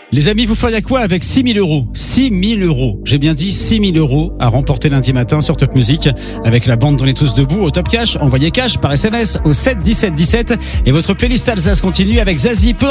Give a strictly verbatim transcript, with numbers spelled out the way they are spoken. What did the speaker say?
Les amis, vous feriez quoi avec six mille euros? six mille euros. J'ai bien dit six mille euros à remporter lundi matin sur Top Music. Avec la bande On est tous debout au Top Cash. Envoyez cash par S M S au sept dix-sept dix-sept. Et votre playlist Alsace continue avec Zazie.